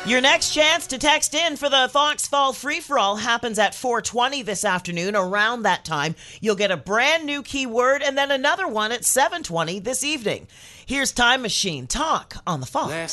Your next chance to text in for the Fox Fall Free-For-All happens at 4:20 this afternoon. Around that time, you'll get a brand new keyword and then another one at 7:20 this evening. Here's Time Machine Talk on the Fox.